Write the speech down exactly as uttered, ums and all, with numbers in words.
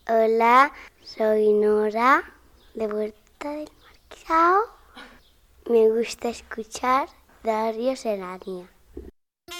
Hola, soy Nora, de Huerta del Marquesado. Me gusta escuchar Radio Serrania.